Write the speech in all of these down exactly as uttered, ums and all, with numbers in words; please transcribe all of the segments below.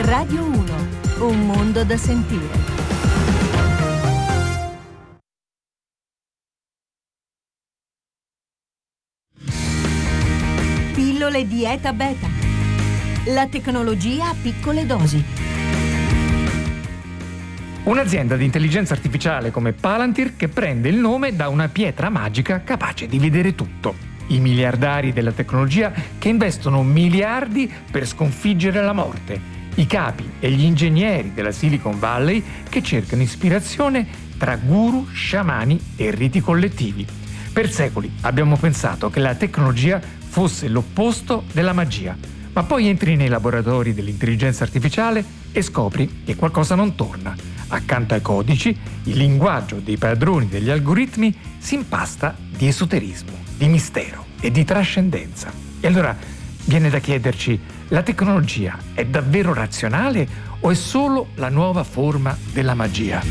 Radio uno, un mondo da sentire. Pillole Dieta Beta. La tecnologia a piccole dosi. Un'azienda di intelligenza artificiale come Palantir che prende il nome da una pietra magica capace di vedere tutto. I miliardari della tecnologia che investono miliardi per sconfiggere la morte. I capi e gli ingegneri della Silicon Valley che cercano ispirazione tra guru, sciamani e riti collettivi. Per secoli abbiamo pensato che la tecnologia fosse l'opposto della magia, ma poi entri nei laboratori dell'intelligenza artificiale e scopri che qualcosa non torna. Accanto ai codici, il linguaggio dei padroni degli algoritmi si impasta di esoterismo, di mistero e di trascendenza. E allora viene da chiederci: la tecnologia è davvero razionale o è solo la nuova forma della magia?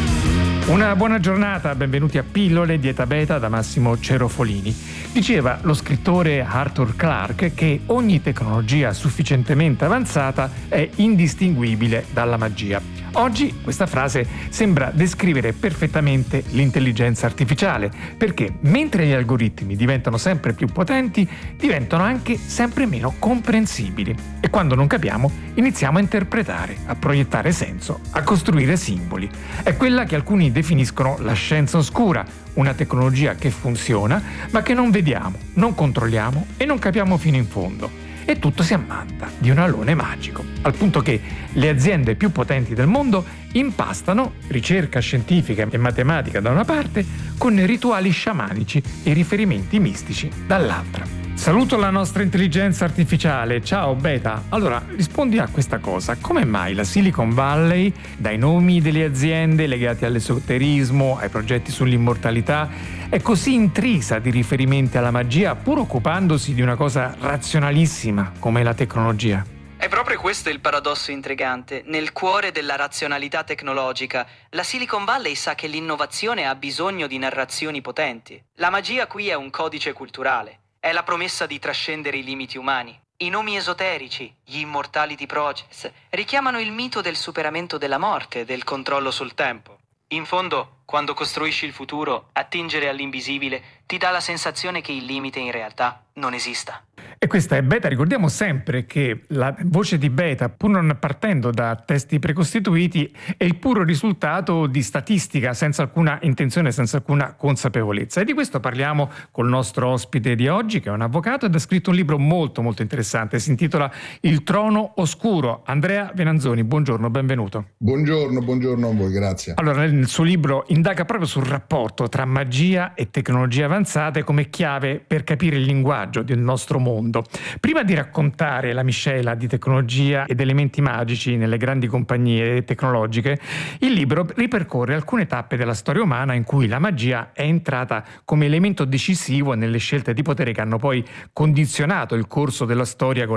Una buona giornata, benvenuti a Pillole Dieta Beta da Massimo Cerofolini. Diceva lo scrittore Arthur Clarke che ogni tecnologia sufficientemente avanzata è indistinguibile dalla magia. Oggi questa frase sembra descrivere perfettamente l'intelligenza artificiale, perché mentre gli algoritmi diventano sempre più potenti, diventano anche sempre meno comprensibili. E quando non capiamo, iniziamo a interpretare, a proiettare senso, a costruire simboli. È quella che alcuni definiscono la scienza oscura, una tecnologia che funziona, ma che non vediamo, non controlliamo e non capiamo fino in fondo. E tutto si ammanta di un alone magico, al punto che le aziende più potenti del mondo impastano ricerca scientifica e matematica da una parte con rituali sciamanici e riferimenti mistici dall'altra. Saluto la nostra intelligenza artificiale. Ciao Beta. Allora, rispondi a questa cosa. Come mai la Silicon Valley, dai nomi delle aziende legati all'esoterismo, ai progetti sull'immortalità, è così intrisa di riferimenti alla magia, pur occupandosi di una cosa razionalissima come la tecnologia? È proprio questo il paradosso intrigante. Nel cuore della razionalità tecnologica, la Silicon Valley sa che l'innovazione ha bisogno di narrazioni potenti. La magia qui è un codice culturale. È la promessa di trascendere i limiti umani. I nomi esoterici, gli Immortality Projects, richiamano il mito del superamento della morte e del controllo sul tempo. In fondo, quando costruisci il futuro, attingere all'invisibile ti dà la sensazione che il limite in realtà non esista. E questa è Beta. Ricordiamo sempre che la voce di Beta, pur non partendo da testi precostituiti, è il puro risultato di statistica, senza alcuna intenzione, senza alcuna consapevolezza. E di questo parliamo col nostro ospite di oggi, che è un avvocato ed ha scritto un libro molto molto interessante. Si intitola Il trono oscuro. Andrea Venanzoni, buongiorno, benvenuto. Buongiorno, buongiorno a voi, grazie. Allora, nel suo libro indaga proprio sul rapporto tra magia e tecnologie avanzate come chiave per capire il linguaggio del nostro mondo. Prima di raccontare la miscela di tecnologia ed elementi magici nelle grandi compagnie tecnologiche, il libro ripercorre alcune tappe della storia umana in cui la magia è entrata come elemento decisivo nelle scelte di potere che hanno poi condizionato il corso della storia con